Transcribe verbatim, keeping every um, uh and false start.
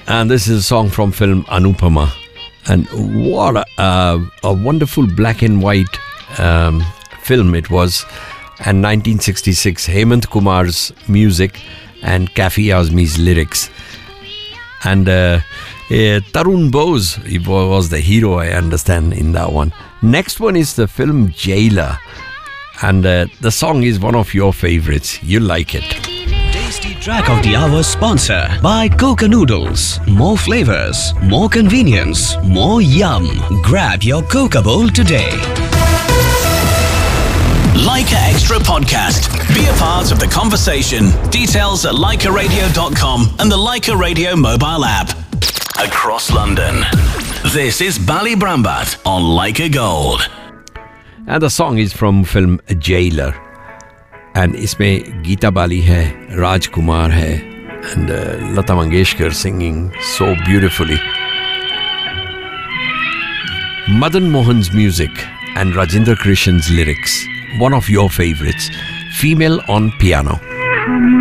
And this is a song from film Anupama. And what a, uh, a wonderful black and white um, film it was. And nineteen sixty-six, Hemant Kumar's music and Kafi Azmi's lyrics. And uh, uh, Tarun Bose was the hero, I understand, in that one. Next one is the film Jailer. And uh, the song is one of your favorites. You'll like it. Tasty Track of the Hour sponsor by Coca Noodles. More flavors, more convenience, more yum. Grab your Coca bowl today. Leica Extra Podcast. Be a part of the conversation. Details at leica radio dot com and the Leica Radio mobile app. Across London. This is Bali Brambat on Leica Gold. And the song is from film Jailer. And इसमें गीता बाली है, राज कुमार है, and uh, Lata Mangeshkar singing so beautifully. Madan Mohan's music and Rajendra Krishan's lyrics. One of your favorites. Female on piano.